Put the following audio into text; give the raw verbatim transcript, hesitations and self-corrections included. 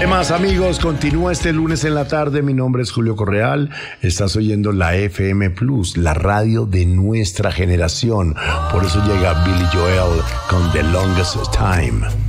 ¿Qué más, amigos? Continúa este lunes en la tarde. Mi nombre es Julio Correal. Estás oyendo la F M Plus, la radio de nuestra generación. Por eso llega Billy Joel con The Longest Time.